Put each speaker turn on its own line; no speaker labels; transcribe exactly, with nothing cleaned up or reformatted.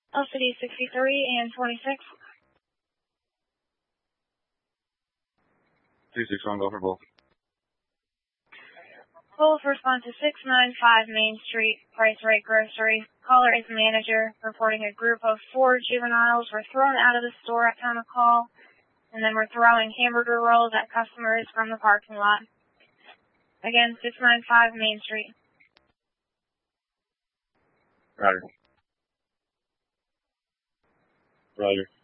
L C D sixty-three and twenty-six.
two six one, go for both.
Both respond to six ninety-five Main Street, Price Rate Grocery. Caller is manager, reporting a group of four juveniles were thrown out of the store at time of call, and then were throwing hamburger rolls at customers from the parking lot. Again, six ninety-five Main Street.
Roger. Roger.